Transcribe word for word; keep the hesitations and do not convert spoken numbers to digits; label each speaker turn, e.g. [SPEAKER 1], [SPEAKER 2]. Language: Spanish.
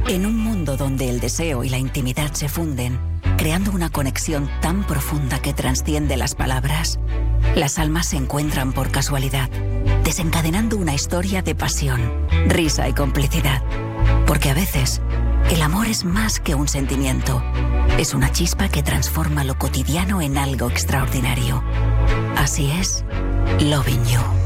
[SPEAKER 1] En un mundo donde el deseo y la intimidad se funden, creando una conexión tan profunda que trasciende las palabras, las almas se encuentran por casualidad, desencadenando una historia de pasión, risa y complicidad. Porque a veces, el amor es más que un sentimiento. Es una chispa que transforma lo cotidiano en algo extraordinario. Así es, Loving You.